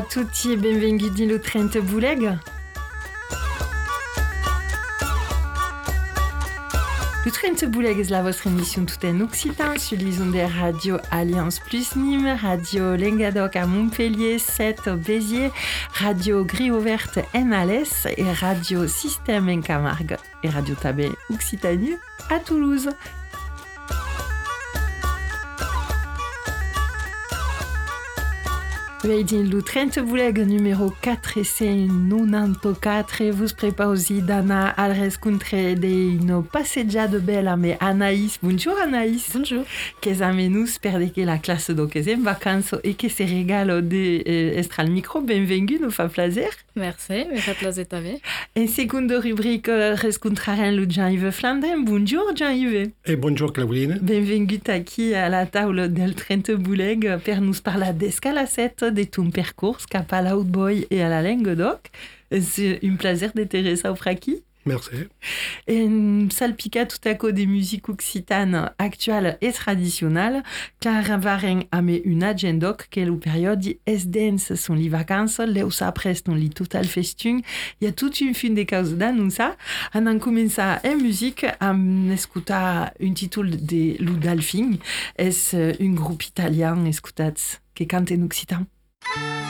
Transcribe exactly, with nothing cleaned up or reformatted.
Tutti e benvenuti lo Trent Bouleg. Le Trent Bouleg est la votre émission tout en occitan sur les ondes de Radio Alliance Plus Nîmes, Radio Lengadoc à Montpellier, sept au Béziers, Radio Grille Verte en Alès et Radio Système en Camargue et Radio Tabé Occitanie à Toulouse. Veidin le Trent Bouleg numéro quatre cent quatre-vingt-quatorze et vous préparez d'Anna al rescontre de nos passeggiate bella me Anaïs. Bonjour Anaïs. Bonjour. Che amenus per que la classe donc est en vacances et que se regalo de eh, estra al micro. Benvengu, nous fa plaisir. Merci, mi fa plaisir també. En seconde rubrique rescontraren le Jean-Yves Flandin. Bonjour Jean-Yves. Et bonjour Claudine. Benvengu aquí a la taula del Trent Bouleg per nous parlar d'escalacette de ton parcours cap à l'Outboy et à la Languedoc. C'est un plaisir d'intéresser au fraki. Merci. En salpica tout à coup des musiques occitanes actuelles et traditionnelles, car varen ame une agendoc que le période es dance sont les vacances, leus après sont les total festun. Il y a toute une fin de causes d'annonça. On a commencé en musique à écouter un titre de Ludalfing. Es un groupe italien écoutat qui cante en occitan.